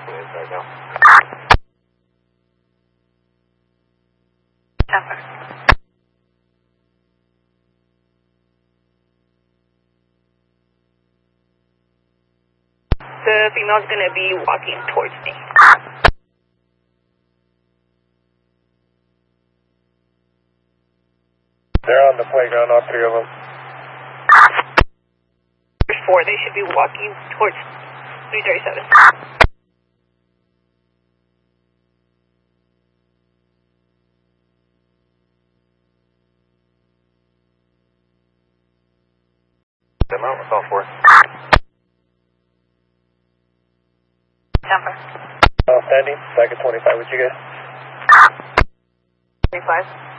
checking inside now. Denver. The female's going to be walking towards me. They're on the playground, all three of them. There's four. They should be walking towards 337. Them out, it's all four. Denver. Standing, second 25 with you guys. 35.